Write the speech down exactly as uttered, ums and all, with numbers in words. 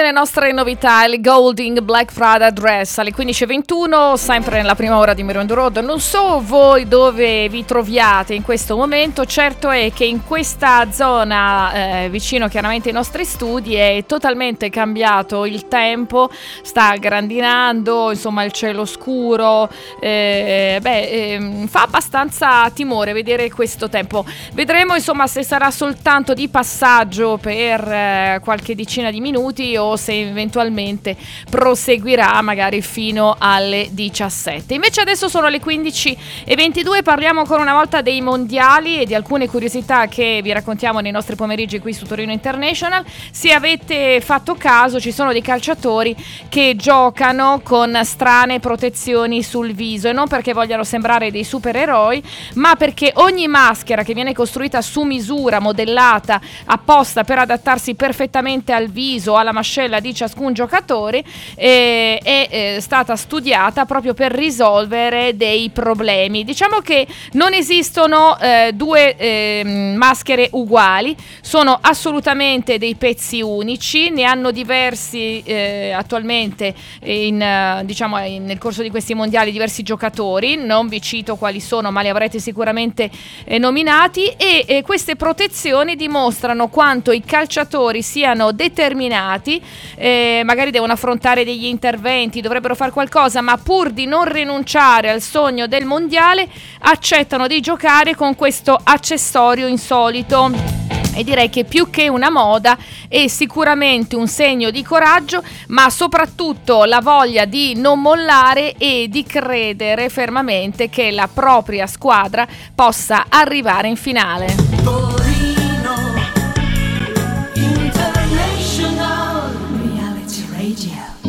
le nostre novità, il Golding Black Prada Dress alle quindici e ventuno, sempre nella prima ora di Mirando Road. Non so voi dove vi troviate in questo momento, certo è che in questa zona eh, vicino chiaramente ai nostri studi è totalmente cambiato il tempo, sta grandinando, insomma il cielo scuro, eh, beh, eh, fa abbastanza timore vedere questo tempo. Vedremo insomma se sarà soltanto di passaggio per eh, qualche decina di minuti o se eventualmente proseguirà magari fino alle diciassette. Invece adesso sono le quindici e ventidue, parliamo ancora una volta dei mondiali e di alcune curiosità che vi raccontiamo nei nostri pomeriggi qui su Torino International. Se avete fatto caso, ci sono dei calciatori che giocano con strane protezioni sul viso, e non perché vogliano sembrare dei supereroi, ma perché ogni maschera che viene costruita su misura, modellata apposta per adattarsi perfettamente al viso, alla mascella di ciascun giocatore, eh, è eh, stata studiata proprio per risolvere dei problemi. Diciamo che non esistono eh, due eh, maschere uguali, sono assolutamente dei pezzi unici, ne hanno diversi eh, attualmente in, eh, diciamo in, nel corso di questi mondiali diversi giocatori, non vi cito quali sono ma li avrete sicuramente eh, nominati, e eh, queste protezioni dimostrano quanto i calciatori siano determinati, eh, magari devono affrontare degli interventi, dovrebbero fare qualcosa, ma pur di non rinunciare al sogno del mondiale accettano di giocare con questo accessorio insolito. E direi che più che una moda è sicuramente un segno di coraggio, ma soprattutto la voglia di non mollare e di credere fermamente che la propria squadra possa arrivare in finale. Torino International Reality Radio.